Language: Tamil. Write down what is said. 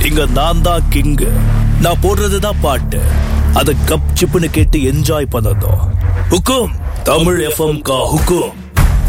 இங்க நான் தான் கிங்கு. நான் போடுறதுதான் பாட்டு. அத கப் சிப்புன்னு கேட்டு என்ஜாய் பண்ணதும். ஹுக்கும் தமிழ் எஃப்எம் கா ஹுக்கும்.